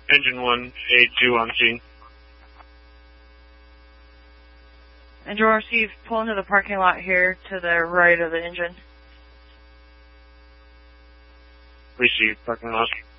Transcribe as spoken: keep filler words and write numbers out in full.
Engine one, A two on scene. Engine one received, pull into the parking lot here to the right of the engine. Received, parking lot.